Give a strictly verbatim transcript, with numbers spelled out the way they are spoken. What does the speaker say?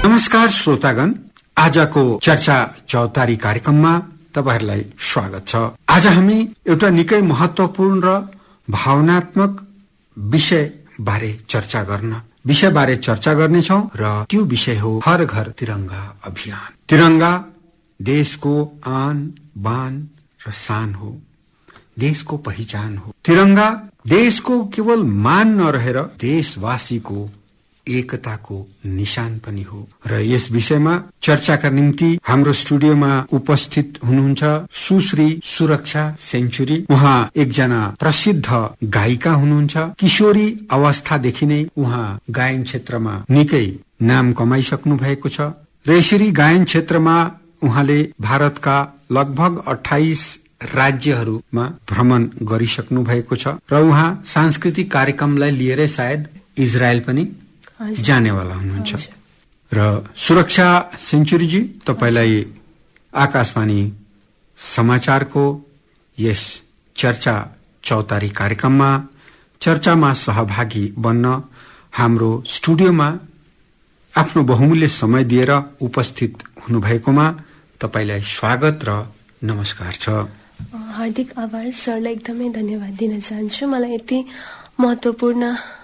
नमस्कार श्रोतागण, आजको चर्चा चौतारी कार्यक्रममा तपाईहरुलाई स्वागत छ। आज हामी एउटा निकै महत्वपूर्ण र भावनात्मक विषय बारे चर्चा गर्न विषय बारे चर्चा गर्नेछौं र त्यो विषय हो हर घर तिरंगा अभियान। तिरंगा देशको आन बान र शान हो, देशको पहिचान हो। तिरंगा देशको केवल मान नरहेर देशवासीको एकताको निशान पनि हो। र यस विषयमा चर्चाका निम्ति हाम्रो स्टुडियोमा उपस्थित हुनुहुन्छ सुश्री सुरक्षा सेन्चुरी। उहाँ एकजना प्रसिद्ध गायिका हुनुहुन्छ। किशोरी अवस्थादेखि नै उहाँ गायन क्षेत्रमा निकै नाम कमाइसक्नु भएको छ र यसरी गायन क्षेत्रमा उहाँले भारतका लगभग अट्ठाइस राज्यहरूमा भ्रमण गरिसक्नु भएको छ र उहाँ सांस्कृतिक कार्यक्रमलाई लिएर सायद इजरायल पनि जानेवाला हुनुहुन्छ। र सुरक्षा सेन्चुरीजी, तपाईलाई आकाशवाणी समाचारको यस चर्चा चौतारी कार्यक्रममा चर्चामा सहभागी बन्न हाम्रो स्टुडियोमा आफ्नो बहुमूल्य समय दिएर उपस्थित हुनुभएकोमा तपाईलाई स्वागत र नमस्कार छ। हार्दिक आभार सरलाई, एकदमै धन्यवाद दिन चाहन्छु। मलाई यति महत्त्वपूर्ण